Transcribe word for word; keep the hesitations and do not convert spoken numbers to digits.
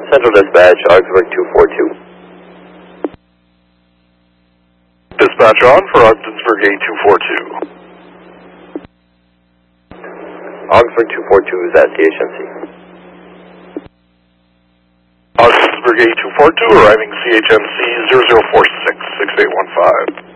Central Dispatch, Augsburg two four two. Dispatch on for Ogdensburg A two four two. Augsburg two four two is at C H M C. Augsburg A two four two arriving C H M C zero zero four six six eight one five.